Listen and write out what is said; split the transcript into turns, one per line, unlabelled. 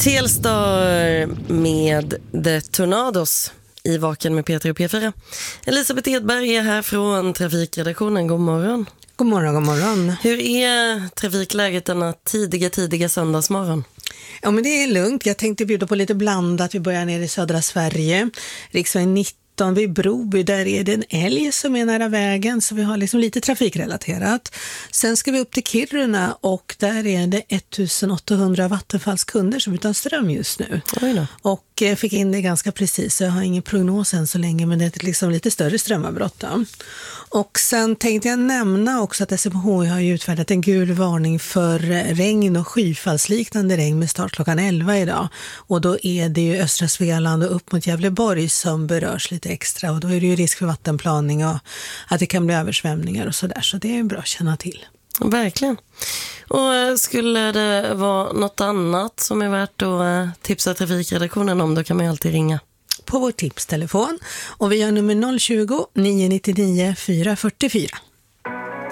Telstar med The Tornados i Vaken med Peter och P4. Elisabeth Edberg är här från trafikredaktionen. God morgon.
God morgon, god morgon.
Hur är trafikläget denna tidiga söndagsmorgon?
Ja, men det är lugnt. Jag tänkte bjuda på lite blandat. Vi börjar ner i södra Sverige. Riksväg 19 vid Broby, där är det en älg som är nära vägen, så vi har liksom lite trafikrelaterat. Sen ska vi upp till Kiruna och där är det 1800 vattenfallskunder som är utan ström just nu. Och fick in det ganska precis, så jag har ingen prognos än så länge, men det är liksom lite större strömavbrott. Och sen tänkte jag nämna också att SMHI har utfärdat en gul varning för regn och skyfallsliknande regn med start klockan 11 idag. Och då är det ju östra Svealand och upp mot Gävleborg som berörs lite extra, och då är det ju risk för vattenplaning och att det kan bli översvämningar och sådär, så det är bra att känna till.
Verkligen. Och skulle det vara något annat som är värt att tipsa trafikredaktionen om, då kan man ju alltid ringa
på vår tipstelefon, och vi har nummer 020 999 444.